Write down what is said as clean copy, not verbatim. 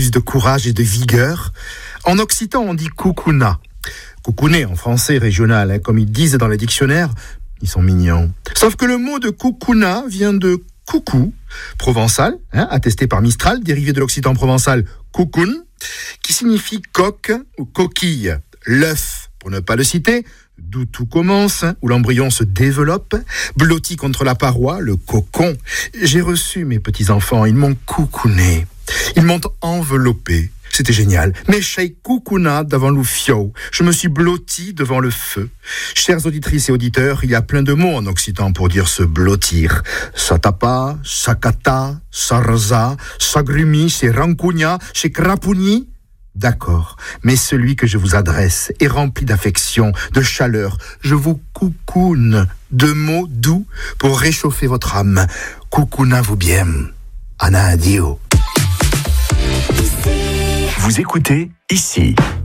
plus de courage et de vigueur. En occitan, on dit coucouna. Coucouner en français régional, comme ils disent dans les dictionnaires, ils sont mignons. Sauf que le mot de coucouna vient de coucou, provençal, attesté par Mistral, dérivé de l'occitan provençal coucoun, qui signifie coque ou coquille, l'œuf, pour ne pas le citer, d'où tout commence, où l'embryon se développe, blotti contre la paroi, le cocon. J'ai reçu mes petits-enfants, ils m'ont coucouné, ils m'ont enveloppé. C'était génial. Mais chez coucouna devant le fio, je me suis blotti devant le feu. Chères auditrices et auditeurs, il y a plein de mots en occitan pour dire se blottir. Satapa, sakata, sarza, sagrumi, c'est rancugna, chez crapouni. D'accord, mais celui que je vous adresse est rempli d'affection, de chaleur. Je vous coucoune de mots doux pour réchauffer votre âme. Coucouna-vous bien. Ana adio. Vous écoutez ici.